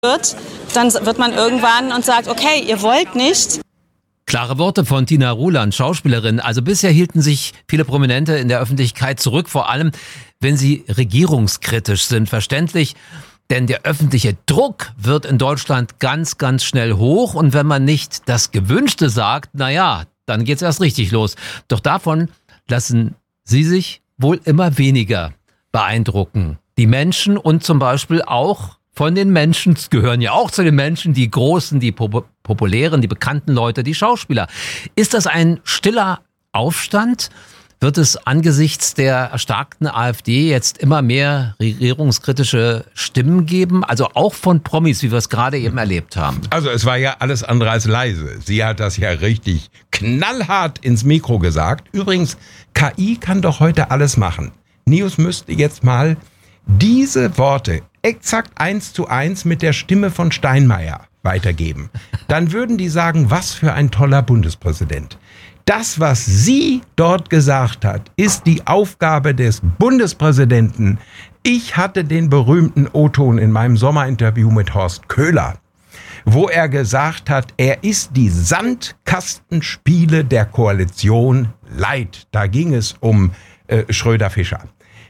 wird, dann wird man irgendwann und sagt, okay, ihr wollt nicht. Klare Worte von Tina Ruland, Schauspielerin. Also bisher hielten sich viele Prominente in der Öffentlichkeit zurück, vor allem wenn sie regierungskritisch sind. Verständlich, denn der öffentliche Druck wird in Deutschland ganz, ganz schnell hoch. Und wenn man nicht das Gewünschte sagt, naja, dann geht's erst richtig los. Doch davon lassen sie sich wohl immer weniger beeindrucken. Die Menschen und zum Beispiel auch von den Menschen, gehören ja auch zu den Menschen, die großen, die populären, die bekannten Leute, die Schauspieler. Ist das ein stiller Aufstand? Wird es angesichts der erstarkten AfD jetzt immer mehr regierungskritische Stimmen geben? Also auch von Promis, wie wir es gerade eben erlebt haben. Also es war ja alles andere als leise. Sie hat das ja richtig knallhart ins Mikro gesagt. Übrigens, KI kann doch heute alles machen. News müsste jetzt mal diese Worte exakt 1:1 mit der Stimme von Steinmeier weitergeben. Dann würden die sagen, was für ein toller Bundespräsident. Das, was sie dort gesagt hat, ist die Aufgabe des Bundespräsidenten. Ich hatte den berühmten O-Ton in meinem Sommerinterview mit Horst Köhler, wo er gesagt hat, er ist die Sandkastenspiele der Koalition leid. Da ging es um Schröder-Fischer.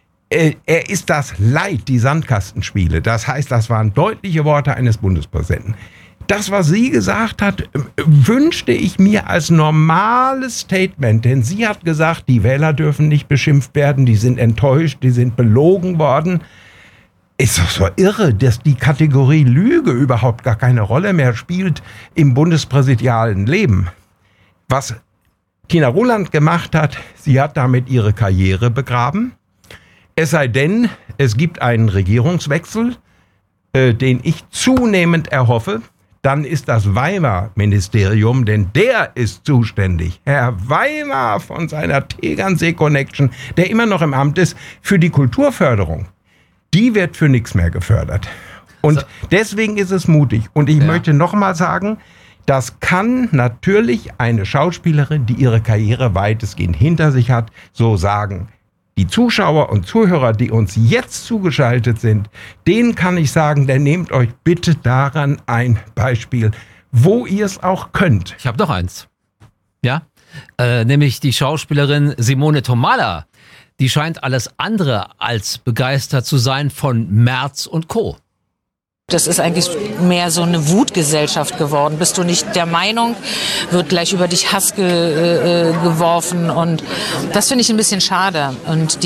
Er ist das Leid, die Sandkastenspiele. Das heißt, das waren deutliche Worte eines Bundespräsidenten. Das, was sie gesagt hat, wünschte ich mir als normales Statement. Denn sie hat gesagt, die Wähler dürfen nicht beschimpft werden, die sind enttäuscht, die sind belogen worden. Ist doch so irre, dass die Kategorie Lüge überhaupt gar keine Rolle mehr spielt im bundespräsidialen Leben. Was Tina Ruland gemacht hat, sie hat damit ihre Karriere begraben. Es sei denn, es gibt einen Regierungswechsel, den ich zunehmend erhoffe. Dann ist das Weimar-Ministerium, denn der ist zuständig. Herr Weimar von seiner Tegernsee-Connection, der immer noch im Amt ist, für die Kulturförderung. Die wird für nichts mehr gefördert. Und deswegen ist es mutig. Und ich möchte noch mal sagen, das kann natürlich eine Schauspielerin, die ihre Karriere weitestgehend hinter sich hat, so sagen. Die Zuschauer und Zuhörer, die uns jetzt zugeschaltet sind, denen kann ich sagen, dann nehmt euch bitte daran ein Beispiel, wo ihr es auch könnt. Ich habe noch eins. Ja, nämlich die Schauspielerin Simone Tomalla. Die scheint alles andere als begeistert zu sein von Merz und Co. Das ist eigentlich mehr so eine Wutgesellschaft geworden. Bist du nicht der Meinung, wird gleich über dich Hass geworfen. Und das finde ich ein bisschen schade. Und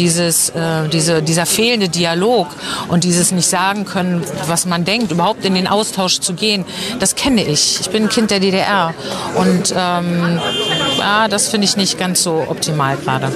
dieser fehlende Dialog und dieses nicht sagen können, was man denkt, überhaupt in den Austausch zu gehen, das kenne ich. Ich bin ein Kind der DDR. Und das finde ich nicht ganz so optimal gerade.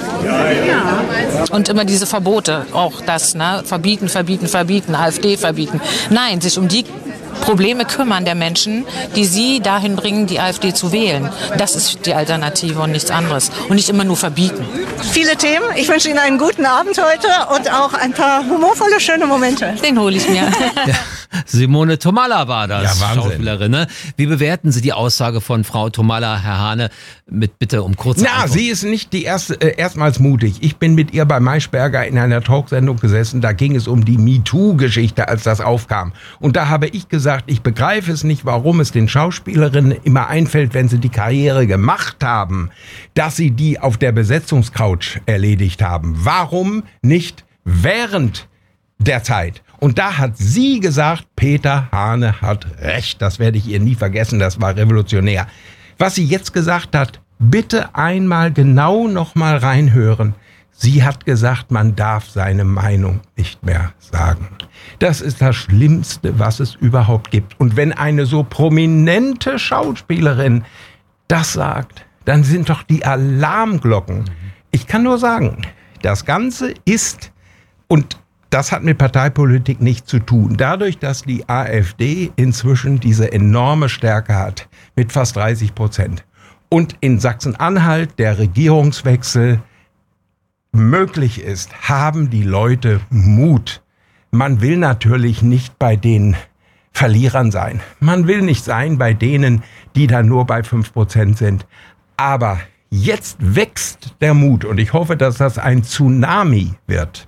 Und immer diese Verbote, auch das, ne? Verbieten, AfD verbieten. Nein, sich um die Probleme kümmern der Menschen, die sie dahin bringen, die AfD zu wählen. Das ist die Alternative und nichts anderes. Und nicht immer nur verbieten. Viele Themen. Ich wünsche Ihnen einen guten Abend heute und auch ein paar humorvolle, schöne Momente. Den hole ich mir. Ja, Simone Tomalla war das, ja, Schauspielerin. Ne? Wie bewerten Sie die Aussage von Frau Tomalla, Herr Hahne, mit Bitte um kurze Antwort? Sie ist nicht die erstmals mutig. Ich bin mit ihr bei Maischberger in einer Talksendung gesessen, da ging es um die MeToo-Geschichte, als das aufkam. Und da habe ich gesagt, ich begreife es nicht, warum es den Schauspielerinnen immer einfällt, wenn sie die Karriere gemacht haben, dass sie die auf der Besetzungscouch erledigt haben. Warum nicht während der Zeit? Und da hat sie gesagt, Peter Hahne hat recht. Das werde ich ihr nie vergessen, das war revolutionär. Was sie jetzt gesagt hat, bitte einmal genau noch mal reinhören. Sie hat gesagt, man darf seine Meinung nicht mehr sagen. Das ist das Schlimmste, was es überhaupt gibt. Und wenn eine so prominente Schauspielerin das sagt, dann sind doch die Alarmglocken. Ich kann nur sagen, das Ganze ist, und das hat mit Parteipolitik nichts zu tun. Dadurch, dass die AfD inzwischen diese enorme Stärke hat, mit fast 30% und in Sachsen-Anhalt der Regierungswechsel möglich ist, haben die Leute Mut. Man will natürlich nicht bei den Verlierern sein. Man will nicht sein bei denen, die dann nur bei 5% sind. Aber jetzt wächst der Mut und ich hoffe, dass das ein Tsunami wird.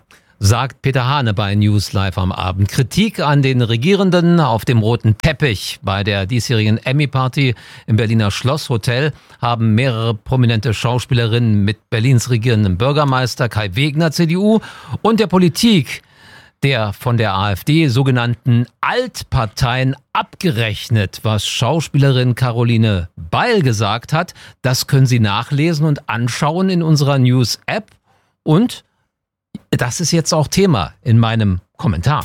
sagt Peter Hane bei News Live am Abend. Kritik an den Regierenden auf dem roten Teppich. Bei der diesjährigen Emmy-Party im Berliner Schlosshotel haben mehrere prominente Schauspielerinnen mit Berlins regierendem Bürgermeister Kai Wegner, CDU, und der Politik der von der AfD sogenannten Altparteien abgerechnet. Was Schauspielerin Caroline Beil gesagt hat, das können Sie nachlesen und anschauen in unserer News-App. Und das ist jetzt auch Thema in meinem Kommentar.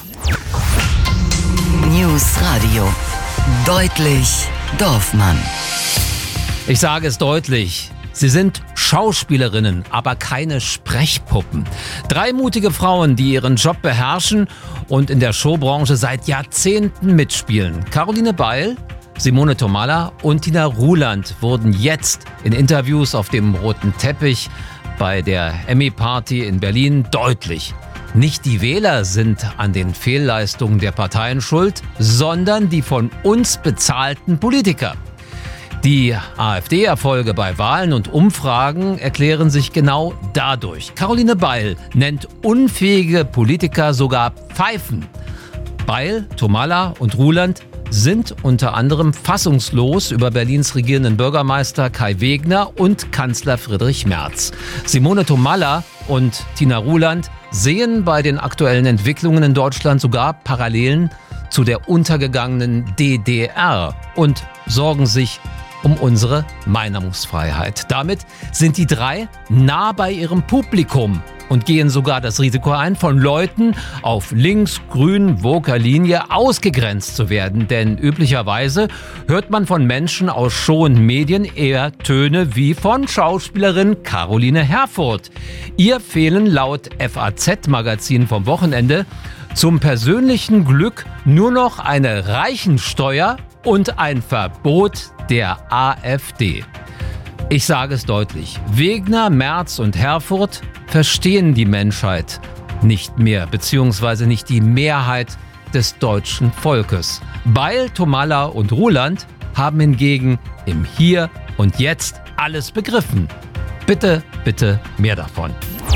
News Radio. Deutlich Dorfmann. Ich sage es deutlich. Sie sind Schauspielerinnen, aber keine Sprechpuppen. 3 mutige Frauen, die ihren Job beherrschen und in der Showbranche seit Jahrzehnten mitspielen. Caroline Beil, Simone Tomalla und Tina Ruland wurden jetzt in Interviews auf dem roten Teppich bei der Emmy-Party in Berlin deutlich. Nicht die Wähler sind an den Fehlleistungen der Parteien schuld, sondern die von uns bezahlten Politiker. Die AfD-Erfolge bei Wahlen und Umfragen erklären sich genau dadurch. Caroline Beil nennt unfähige Politiker sogar Pfeifen. Beil, Tomalla und Ruland sind unter anderem fassungslos über Berlins regierenden Bürgermeister Kai Wegner und Kanzler Friedrich Merz. Simone Tomalla und Tina Ruland sehen bei den aktuellen Entwicklungen in Deutschland sogar Parallelen zu der untergegangenen DDR und sorgen sich um unsere Meinungsfreiheit. Damit sind die 3 nah bei ihrem Publikum und gehen sogar das Risiko ein, von Leuten auf links-grün-woker Linie ausgegrenzt zu werden. Denn üblicherweise hört man von Menschen aus schon Medien eher Töne wie von Schauspielerin Caroline Herfurth. Ihr fehlen laut FAZ-Magazin vom Wochenende zum persönlichen Glück nur noch eine Reichensteuer und ein Verbot der AfD. Ich sage es deutlich, Wegner, Merz und Herfurth verstehen die Menschheit nicht mehr, beziehungsweise nicht die Mehrheit des deutschen Volkes. Beil, Tomalla und Ruland haben hingegen im Hier und Jetzt alles begriffen. Bitte, bitte mehr davon.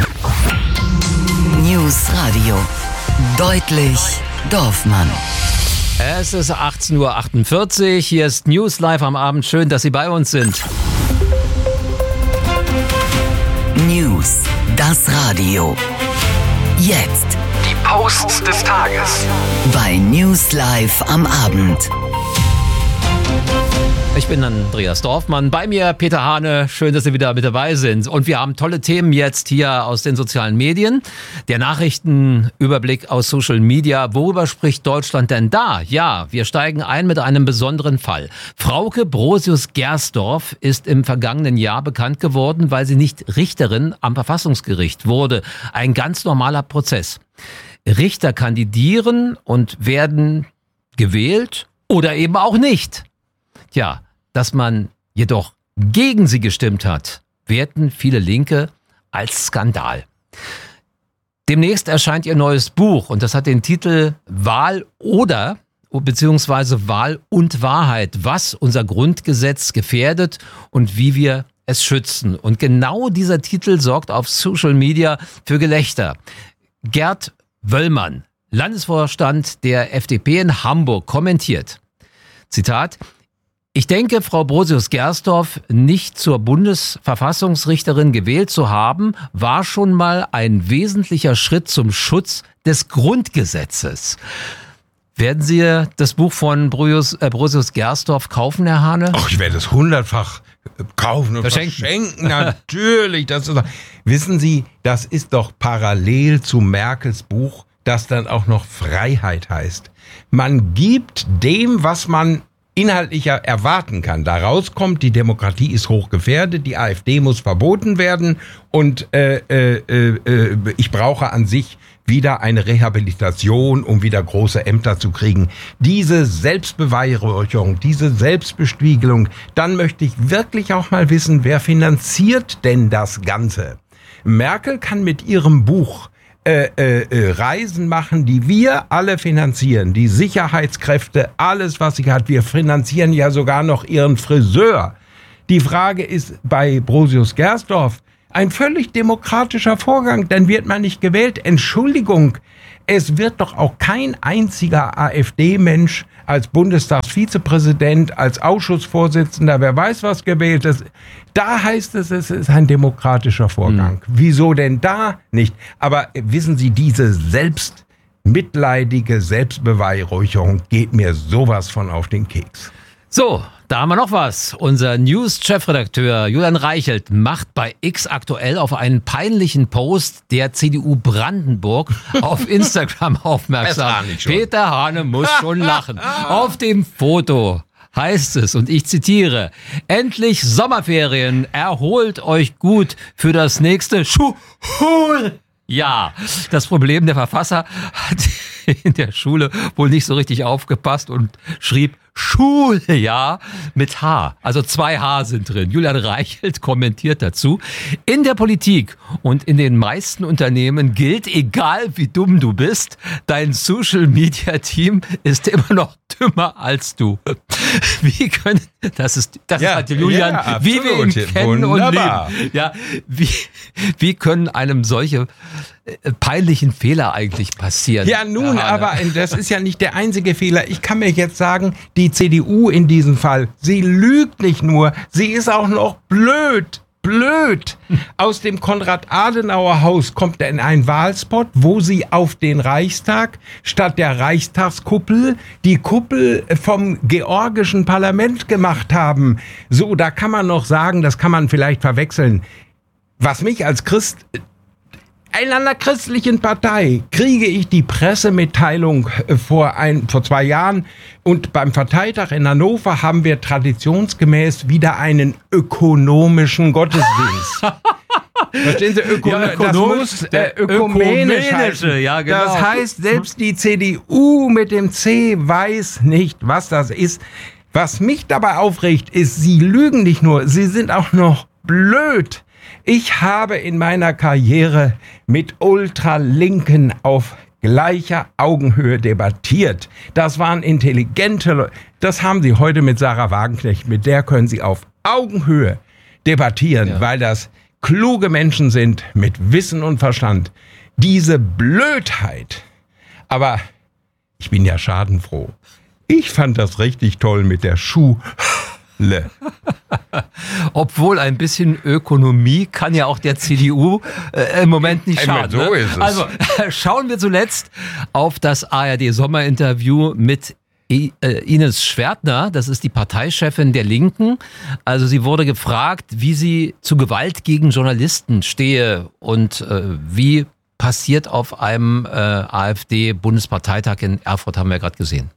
News Radio. Deutlich Dorfmann. Es ist 18:48 Uhr. Hier ist News Live am Abend. Schön, dass Sie bei uns sind. News, das Radio. Jetzt. Die Posts des Tages. Bei News Live am Abend. Ich bin Andreas Dorfmann, bei mir Peter Hane, schön, dass Sie wieder mit dabei sind. Und wir haben tolle Themen jetzt hier aus den sozialen Medien. Der Nachrichtenüberblick aus Social Media. Worüber spricht Deutschland denn da? Ja, wir steigen ein mit einem besonderen Fall. Frauke Brosius-Gersdorf ist im vergangenen Jahr bekannt geworden, weil sie nicht Richterin am Verfassungsgericht wurde. Ein ganz normaler Prozess. Richter kandidieren und werden gewählt oder eben auch nicht. Ja, dass man jedoch gegen sie gestimmt hat, werten viele Linke als Skandal. Demnächst erscheint ihr neues Buch und das hat den Titel Wahl oder beziehungsweise Wahl und Wahrheit, was unser Grundgesetz gefährdet und wie wir es schützen. Und genau dieser Titel sorgt auf Social Media für Gelächter. Gerd Wöllmann, Landesvorstand der FDP in Hamburg, kommentiert, Zitat: Ich denke, Frau Brosius-Gersdorf nicht zur Bundesverfassungsrichterin gewählt zu haben, war schon mal ein wesentlicher Schritt zum Schutz des Grundgesetzes. Werden Sie das Buch von Brosius-Gersdorf kaufen, Herr Hane? Ach, ich werde es 100-fach kaufen und verschenken. Natürlich. Wissen Sie, das ist doch parallel zu Merkels Buch, das dann auch noch Freiheit heißt. Man gibt dem, was man inhaltlicher erwarten kann. Daraus kommt, die Demokratie ist hochgefährdet, die AfD muss verboten werden und ich brauche an sich wieder eine Rehabilitation, um wieder große Ämter zu kriegen. Diese Selbstbeweihräucherung, diese Selbstbespiegelung, dann möchte ich wirklich auch mal wissen, wer finanziert denn das Ganze? Merkel kann mit ihrem Buch Reisen machen, die wir alle finanzieren, die Sicherheitskräfte, alles, was sie hat. Wir finanzieren ja sogar noch ihren Friseur. Die Frage ist bei Brosius-Gersdorf, Ein völlig demokratischer Vorgang, dann wird man nicht gewählt. Entschuldigung, es wird doch auch kein einziger AfD-Mensch als Bundestagsvizepräsident, als Ausschussvorsitzender, wer weiß was gewählt ist. Da heißt es ist ein demokratischer Vorgang. Wieso denn da nicht? Aber wissen Sie, diese mitleidige Selbstbeweihräucherung geht mir sowas von auf den Keks. So, da haben wir noch was. Unser News-Chefredakteur Julian Reichelt macht bei X aktuell auf einen peinlichen Post der CDU Brandenburg auf Instagram aufmerksam. Peter Hane muss schon lachen. Auf dem Foto heißt es, und ich zitiere, endlich Sommerferien, erholt euch gut für das nächste Schuljahr. Ja, das Problem, der Verfasser hat in der Schule wohl nicht so richtig aufgepasst und schrieb Schuljahr mit H. Also 2 H sind drin. Julian Reichelt kommentiert dazu. In der Politik und in den meisten Unternehmen gilt, egal wie dumm du bist, dein Social-Media-Team ist immer noch dümmer als du. Wie können, das ist Julian, wie wir ihn kennen Wunderbar. und lieben. Ja, wie können einem solche peinlichen Fehler eigentlich passieren? Ja, nun, aber das ist ja nicht der einzige Fehler. Ich kann mir jetzt sagen, die CDU in diesem Fall, sie lügt nicht nur, sie ist auch noch blöd. Aus dem Konrad-Adenauer-Haus kommt in ein Wahlspot, wo sie auf den Reichstag statt der Reichstagskuppel die Kuppel vom georgischen Parlament gemacht haben. So, da kann man noch sagen, das kann man vielleicht verwechseln. Was mich als Christ in einer christlichen Partei kriege ich die Pressemitteilung vor 2 Jahren und beim Parteitag in Hannover haben wir traditionsgemäß wieder einen ökonomischen Gottesdienst. Verstehen Sie? Das muss ökumenisch heißen. Ja, genau. Das heißt, selbst die CDU mit dem C weiß nicht, was das ist. Was mich dabei aufregt, ist, sie lügen nicht nur, sie sind auch noch blöd. Ich habe in meiner Karriere mit Ultralinken auf gleicher Augenhöhe debattiert. Das waren intelligente Leute. Das haben Sie heute mit Sarah Wagenknecht. Mit der können Sie auf Augenhöhe debattieren, weil das kluge Menschen sind mit Wissen und Verstand. Diese Blödheit. Aber ich bin ja schadenfroh. Ich fand das richtig toll mit der Schule. Obwohl ein bisschen Ökonomie kann ja auch der CDU im Moment nicht schaden. So ist es. Also schauen wir zuletzt auf das ARD-Sommerinterview mit Ines Schwertner, das ist die Parteichefin der Linken. Also sie wurde gefragt, wie sie zu Gewalt gegen Journalisten stehe und wie passiert auf einem AfD-Bundesparteitag in Erfurt, haben wir ja gerade gesehen.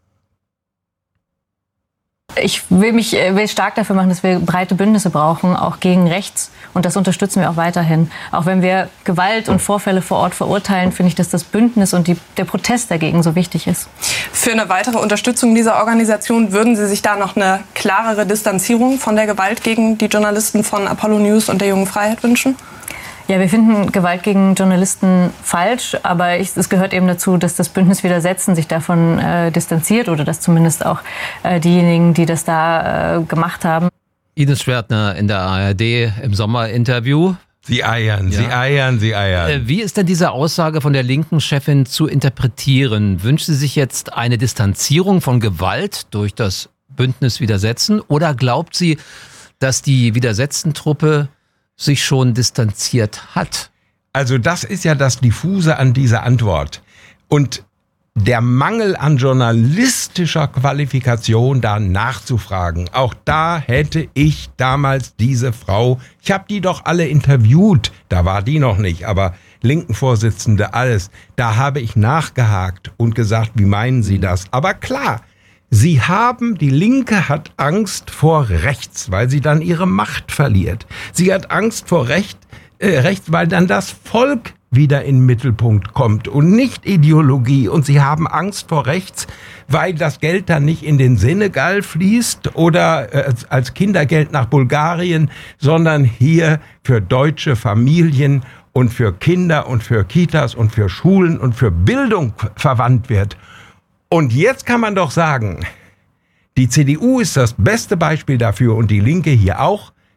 Ich will stark dafür machen, dass wir breite Bündnisse brauchen, auch gegen rechts. Und das unterstützen wir auch weiterhin. Auch wenn wir Gewalt und Vorfälle vor Ort verurteilen, finde ich, dass das Bündnis und der Protest dagegen so wichtig ist. Für eine weitere Unterstützung dieser Organisation würden Sie sich da noch eine klarere Distanzierung von der Gewalt gegen die Journalisten von Apollo News und der Jungen Freiheit wünschen? Ja, wir finden Gewalt gegen Journalisten falsch, aber es gehört eben dazu, dass das Bündnis Widersetzen sich davon distanziert oder dass zumindest auch diejenigen, die das da gemacht haben. Ines Schwertner in der ARD im Sommerinterview. Sie eiern. Wie ist denn diese Aussage von der linken Chefin zu interpretieren? Wünscht sie sich jetzt eine Distanzierung von Gewalt durch das Bündnis Widersetzen oder glaubt sie, dass die Widersetzen-Truppe sich schon distanziert hat? Also das ist ja das Diffuse an dieser Antwort. Und der Mangel an journalistischer Qualifikation, da nachzufragen. Auch da hätte ich damals diese Frau, ich habe die doch alle interviewt, da war die noch nicht, aber Linken-Vorsitzende, alles. Da habe ich nachgehakt und gesagt, wie meinen Sie das? Aber klar, die Linke hat Angst vor rechts, weil sie dann ihre Macht verliert. Sie hat Angst vor rechts, weil dann das Volk wieder in den Mittelpunkt kommt und nicht Ideologie. Und sie haben Angst vor rechts, weil das Geld dann nicht in den Senegal fließt oder als Kindergeld nach Bulgarien, sondern hier für deutsche Familien und für Kinder und für Kitas und für Schulen und für Bildung verwandt wird. Und jetzt kann man doch sagen, die CDU ist das beste Beispiel dafür und die Linke hier auch.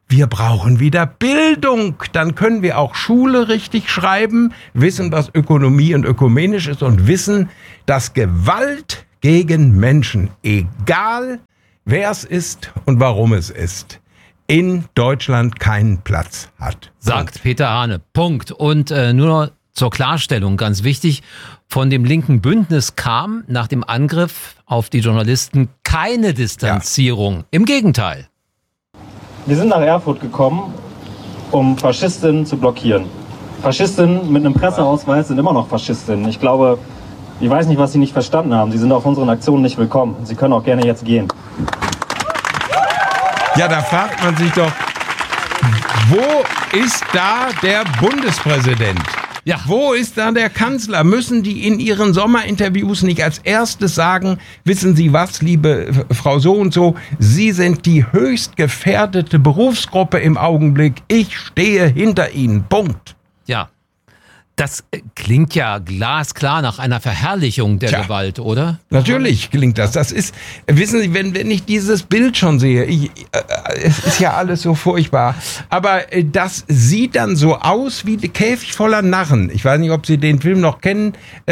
Wir brauchen wieder Bildung. Dann können wir auch Schule richtig schreiben, wissen, was Ökonomie und ökumenisch ist und wissen, dass Gewalt gegen Menschen, egal wer es ist und warum es ist, in Deutschland keinen Platz hat. Sagt Peter Hane. Punkt. Und nur zur Klarstellung, ganz wichtig, von dem linken Bündnis kam nach dem Angriff auf die Journalisten keine Distanzierung. Ja. Im Gegenteil. Wir sind nach Erfurt gekommen, um Faschistinnen zu blockieren. Faschistinnen mit einem Presseausweis sind immer noch Faschistinnen. Ich weiß nicht, was Sie nicht verstanden haben. Sie sind auf unseren Aktionen nicht willkommen. Sie können auch gerne jetzt gehen. Ja, da fragt man sich doch, wo ist da der Bundespräsident? Ja. Wo ist da der Kanzler? Müssen die in ihren Sommerinterviews nicht als erstes sagen, wissen Sie was, liebe Frau so und so, Sie sind die höchst gefährdete Berufsgruppe im Augenblick. Ich stehe hinter Ihnen. Punkt. Ja. Das klingt ja glasklar nach einer Verherrlichung der Gewalt, oder? Natürlich klingt das. Das ist, wissen Sie, wenn ich dieses Bild schon sehe, es ist ja alles so furchtbar, aber das sieht dann so aus wie der Käfig voller Narren. Ich weiß nicht, ob Sie den Film noch kennen,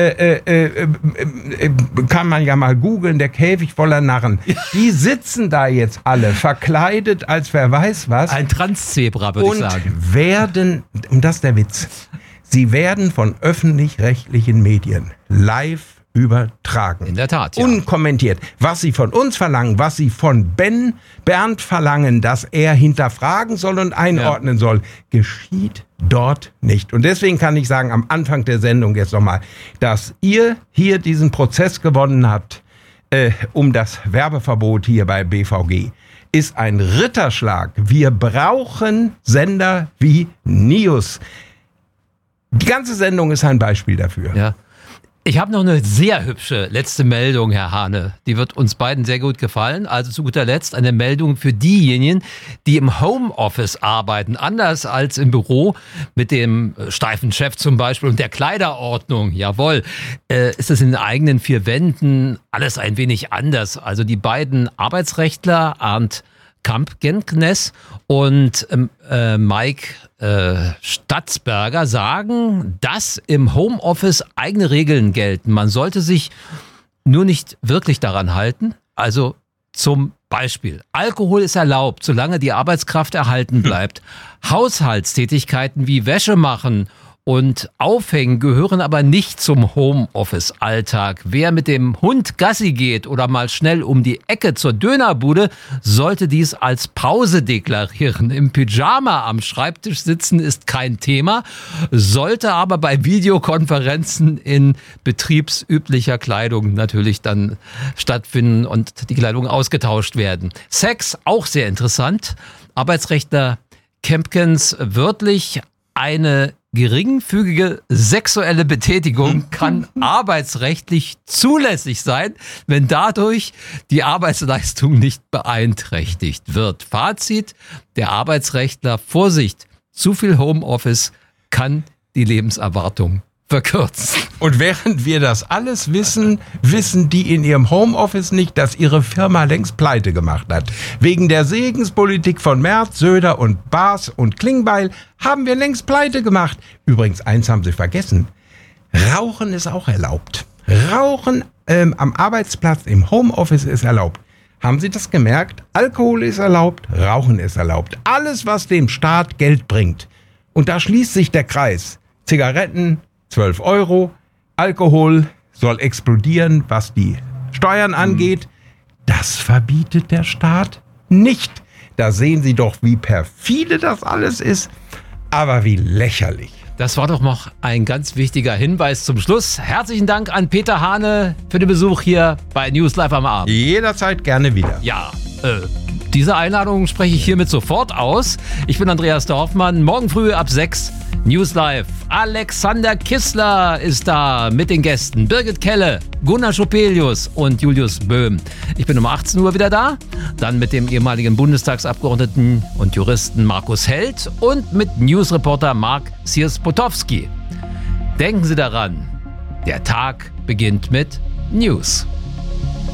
kann man ja mal googeln, der Käfig voller Narren. Die sitzen da jetzt alle, verkleidet als wer weiß was. Ein Transzebra, würde ich sagen. Und werden, und das ist der Witz, sie werden von öffentlich-rechtlichen Medien live übertragen. In der Tat, ja. Unkommentiert. Was sie von uns verlangen, was sie von Bernd verlangen, dass er hinterfragen soll und einordnen soll, geschieht dort nicht. Und deswegen kann ich sagen, am Anfang der Sendung jetzt nochmal, dass ihr hier diesen Prozess gewonnen habt, um das Werbeverbot hier bei BVG, ist ein Ritterschlag. Wir brauchen Sender wie News. Die ganze Sendung ist ein Beispiel dafür. Ja. Ich habe noch eine sehr hübsche letzte Meldung, Herr Hane. Die wird uns beiden sehr gut gefallen. Also zu guter Letzt eine Meldung für diejenigen, die im Homeoffice arbeiten. Anders als im Büro mit dem steifen Chef zum Beispiel und der Kleiderordnung. Jawohl, ist es in den eigenen vier Wänden alles ein wenig anders. Also die beiden Arbeitsrechtler, Arndt Kampgenknes und Mike Statzberger sagen, dass im Homeoffice eigene Regeln gelten. Man sollte sich nur nicht wirklich daran halten. Also zum Beispiel, Alkohol ist erlaubt, solange die Arbeitskraft erhalten bleibt. Haushaltstätigkeiten wie Wäsche machen und Aufhängen gehören aber nicht zum Homeoffice-Alltag. Wer mit dem Hund Gassi geht oder mal schnell um die Ecke zur Dönerbude, sollte dies als Pause deklarieren. Im Pyjama am Schreibtisch sitzen ist kein Thema, sollte aber bei Videokonferenzen in betriebsüblicher Kleidung natürlich dann stattfinden und die Kleidung ausgetauscht werden. Sex, auch sehr interessant. Arbeitsrechtler Kempkens wörtlich: eine geringfügige sexuelle Betätigung kann arbeitsrechtlich zulässig sein, wenn dadurch die Arbeitsleistung nicht beeinträchtigt wird. Fazit: der Arbeitsrechtler: Vorsicht, zu viel Homeoffice kann die Lebenserwartung verkürzen. Und während wir das alles wissen, wissen die in ihrem Homeoffice nicht, dass ihre Firma längst pleite gemacht hat. Wegen der Segenspolitik von Merz, Söder und Baas und Klingbeil haben wir längst pleite gemacht. Übrigens, eins haben sie vergessen. Rauchen ist auch erlaubt. Rauchen am Arbeitsplatz im Homeoffice ist erlaubt. Haben Sie das gemerkt? Alkohol ist erlaubt, Rauchen ist erlaubt. Alles, was dem Staat Geld bringt. Und da schließt sich der Kreis. Zigaretten, 12 €, Alkohol soll explodieren, was die Steuern angeht. Das verbietet der Staat nicht. Da sehen Sie doch, wie perfide das alles ist, aber wie lächerlich. Das war doch noch ein ganz wichtiger Hinweis zum Schluss. Herzlichen Dank an Peter Hane für den Besuch hier bei News Live am Abend. Jederzeit gerne wieder. Ja, diese Einladung spreche ich hiermit sofort aus. Ich bin Andreas Dorfmann. Morgen früh ab 6 News Live. Alexander Kissler ist da mit den Gästen. Birgit Kelle, Gunnar Schopelius und Julius Böhm. Ich bin um 18 Uhr wieder da. Dann mit dem ehemaligen Bundestagsabgeordneten und Juristen Markus Held und mit Newsreporter Mark Sierspotowski. Denken Sie daran, der Tag beginnt mit News.